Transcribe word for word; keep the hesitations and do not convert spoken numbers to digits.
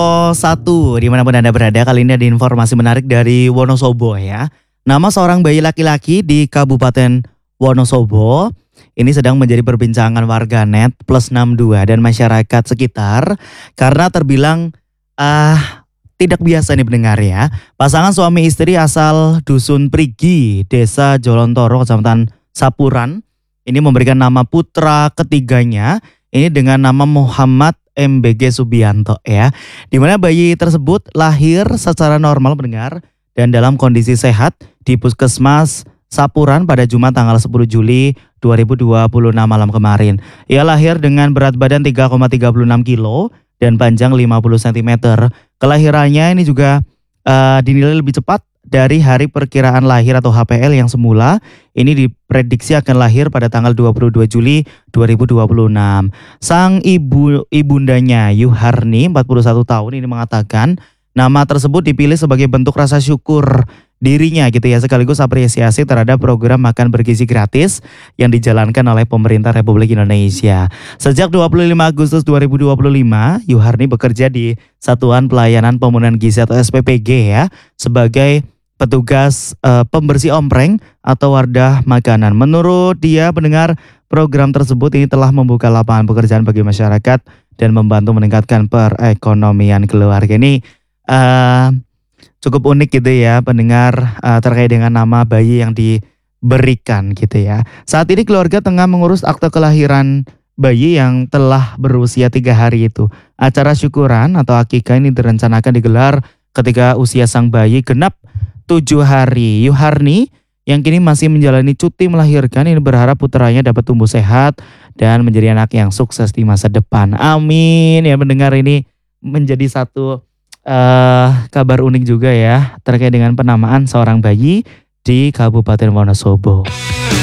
Oh satu, dimanapun Anda berada, kali ini ada informasi menarik dari Wonosobo ya. Nama seorang bayi laki-laki di Kabupaten Wonosobo ini sedang menjadi perbincangan warganet plus enam dua dan masyarakat sekitar karena terbilang ah tidak biasa nih pendengar ya. Pasangan suami istri asal Dusun Prigi, Desa Jolontoro, Kecamatan Sapuran, ini memberikan nama putra ketiganya ini dengan nama Muhammad M B G Subianto ya. Di mana bayi tersebut lahir secara normal pendengar dan dalam kondisi sehat di Puskesmas Sapuran pada Jumat tanggal sepuluh Juli dua ribu dua puluh enam malam kemarin. Ia lahir dengan berat badan tiga koma tiga enam kilo dan panjang lima puluh sentimeter. Kelahirannya ini juga uh, dinilai lebih cepat dari hari perkiraan lahir atau H P L yang semula ini diprediksi akan lahir pada tanggal dua puluh dua Juli dua ribu dua puluh enam. Sang ibu ibundanya Yuharni empat puluh satu tahun ini mengatakan nama tersebut dipilih sebagai bentuk rasa syukur dirinya gitu ya, sekaligus apresiasi terhadap program makan bergizi gratis yang dijalankan oleh pemerintah Republik Indonesia. Sejak dua puluh lima Agustus dua ribu dua puluh lima, Yuharni bekerja di Satuan Pelayanan Pemenuhan Gizi atau S P P G ya, sebagai petugas uh, pembersih ompreng atau wadah makanan. Menurut dia pendengar, program tersebut ini telah membuka lapangan pekerjaan bagi masyarakat dan membantu meningkatkan perekonomian keluarga. Ini uh, cukup unik gitu ya pendengar, uh, terkait dengan nama bayi yang diberikan gitu ya. Saat ini keluarga tengah mengurus akte kelahiran bayi yang telah berusia tiga hari itu. Acara syukuran atau akikah ini direncanakan digelar ketika usia sang bayi genap tujuh hari. Yuharni yang kini masih menjalani cuti melahirkan ini berharap putranya dapat tumbuh sehat dan menjadi anak yang sukses di masa depan. Amin ya pendengar, ini menjadi satu uh, kabar unik juga ya terkait dengan penamaan seorang bayi di Kabupaten Wonosobo.